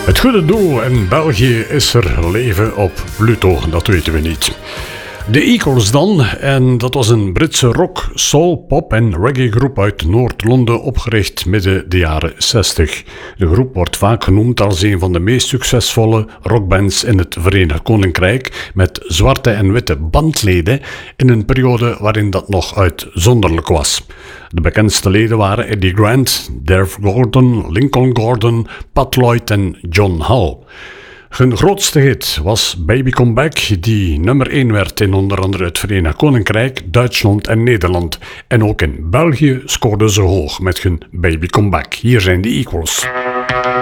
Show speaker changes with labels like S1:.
S1: Het goede doel in België is er leven op Pluto, dat weten we niet. De Eagles dan, en dat was een Britse rock, soul, pop en reggae groep uit Noord-Londen, opgericht midden de jaren 60. De groep wordt vaak genoemd als een van de meest succesvolle rockbands in het Verenigd Koninkrijk, met zwarte en witte bandleden in een periode waarin dat nog uitzonderlijk was. De bekendste leden waren Eddie Grant, Dave Gordon, Lincoln Gordon, Pat Lloyd en John Hall. Hun grootste hit was Baby Come Back, die nummer 1 werd in onder andere het Verenigd Koninkrijk, Duitsland en Nederland. En ook in België scoorden ze hoog met hun Baby Come Back. Hier zijn de Eagles.